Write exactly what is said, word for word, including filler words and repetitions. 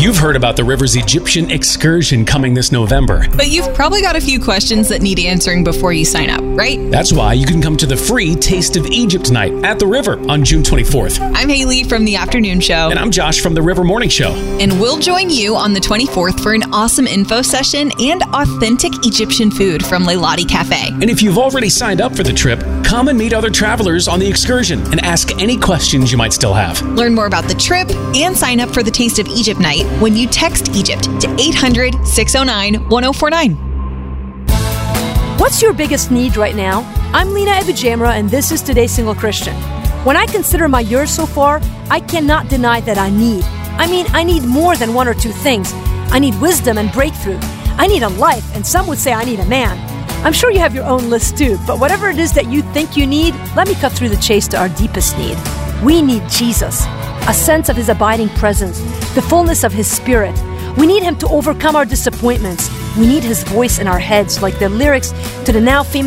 You've heard about the Rivers Egyptian excursion coming this November. But you've probably got a few questions that need answering before you sign up, right? That's why you can come to the free Taste of Egypt night at the River on June twenty-fourth. I'm Haley from The Afternoon Show. And I'm Josh from the River Morning Show. And we'll join you on the twenty-fourth for an awesome info session and authentic Egyptian food from Leilani Cafe. And if you've already signed up for the trip, come and meet other travelers on the excursion and ask any questions you might still have. Learn more about the trip and sign up for the Taste of Egypt night when you text Egypt to eight hundred, six oh nine, one oh four nine. What's your biggest need right now? I'm Lena Ebujamra, and this is Today's Single Christian. When I consider my year so far, I cannot deny that I need. I mean, I need more than one or two things. I need wisdom and breakthrough. I need a life, and some would say I need a man. I'm sure you have your own list too, but whatever it is that you think you need, let me cut through the chase to our deepest need. We need Jesus, a sense of His abiding presence, the fullness of His Spirit. We need Him to overcome our disappointments. We need His voice in our heads, like the lyrics to the now famous